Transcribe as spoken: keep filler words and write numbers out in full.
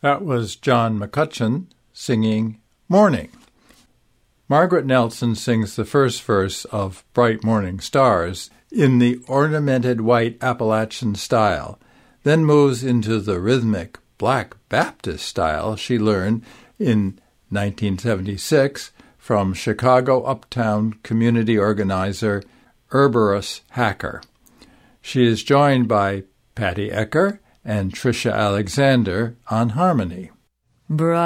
That was John McCutcheon singing Morning. Margaret Nelson sings the first verse of Bright Morning Stars in the ornamented white Appalachian style, then moves into the rhythmic Black Baptist style she learned in nineteen seventy-six from Chicago Uptown community organizer Erberus Hacker. She is joined by Patty Ecker and Tricia Alexander on harmony.